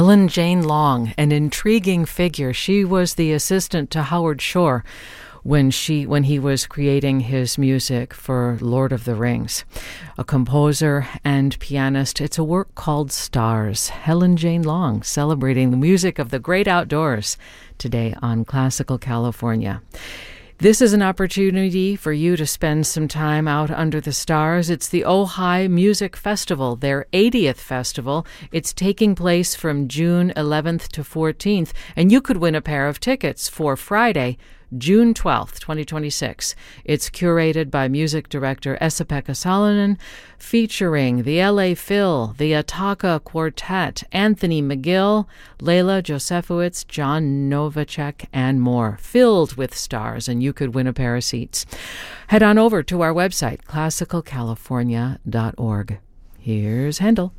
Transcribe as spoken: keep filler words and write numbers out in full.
Helen Jane Long, an intriguing figure. She was the assistant to Howard Shore when she when he was creating his music for Lord of the Rings. A composer and pianist. It's a work called Stars. Helen Jane Long, celebrating the music of the great outdoors today on Classical California. This is an opportunity for you to spend some time out under the stars. It's the Ojai Music Festival, their eightieth festival. It's taking place from June eleventh to fourteenth, and you could win a pair of tickets for Friday, June twelfth, twenty twenty-six. It's curated by music director Esa-Pekka Salonen, featuring the L A Phil, the Ataka Quartet, Anthony McGill, Leila Josefowitz, John Novacek, and more. Filled with stars, and you could win a pair of seats. Head on over to our website, classical california dot org. Here's Handel.